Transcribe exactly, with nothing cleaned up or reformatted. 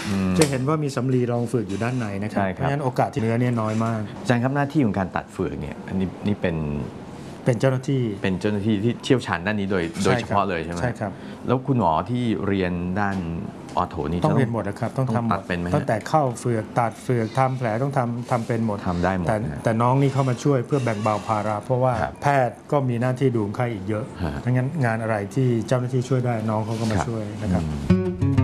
จะเห็นว่ามีสำลีรองเฟือกอยู่ด้านในนะครับเพราะฉะนั้นโอกาสที่เนื้อเนี่ยน้อยมากอาจารย์ครับหน้าที่ของการตัดเฟือกเนี่ยอันนี้นี่เป็นเป็นเจ้าหน้าที่เป็นเจ้าหน้าที่ที่เชี่ยวชาญด้านนี้โดยโดยเฉพาะเลยใช่ไหมใช่ครับแล้วคุณหมอที่เรียนด้านออโถนี่ต้องเรียนหมดนะครับต้องทำหมดตั้งแต่เข้าเฟือกตัดเฟือกทำแผลต้องทำทำเป็นหมดทำได้หมดแต่แต่น้องนี่เข้ามาช่วยเพื่อแบ่งเบาภาระเพราะว่าแพทย์ก็มีหน้าที่ดูคนไข้อีกเยอะดังนั้นงานอะไรที่เจ้าหน้าที่ช่วยได้น้องเขาก็มาช่วยนะครับ